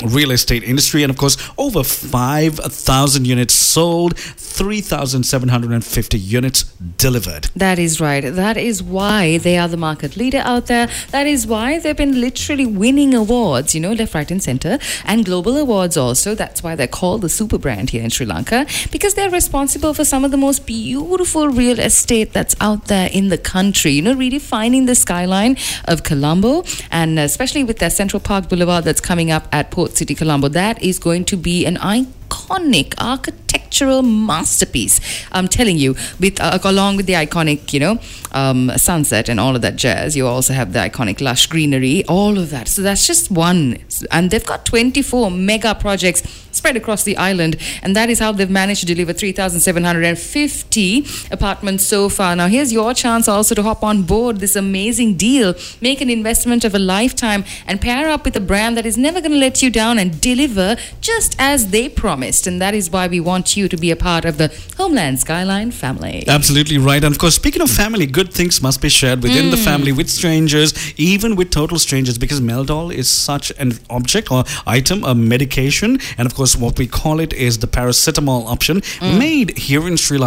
real estate industry. And of course, over 5,000 units sold, 3,750 units delivered. That is right. That is why they are the market leader out there. That is why they've been literally winning awards, left, right and center, and global awards also. That's why they're called the super brand here in Sri Lanka, because they're responsible for some of the most beautiful real estate that's out there in the country, redefining the skyline of Colombo, and especially with their Central Park Boulevard that's coming up at Port City, Colombo. That is going to be an iconic architectural masterpiece. I'm telling you, with along with the iconic, sunset and all of that jazz, you also have the iconic lush greenery, all of that. So that's just one. And they've got 24 mega projects spread across the island, and that is how they've managed to deliver 3,750 apartments so far. Now, here's your chance also to hop on board this amazing deal, make an investment of a lifetime, and pair up with a brand that is never going to let you down and deliver just as they promised. And that is why we want you to be a part of the Homeland Skyline family. Absolutely right. And of course, speaking of family, good things must be shared within the family, with strangers, even with total strangers, because Meldol is such an object or item, a medication. And of course, what we call it is the paracetamol option, made here in Sri Lanka.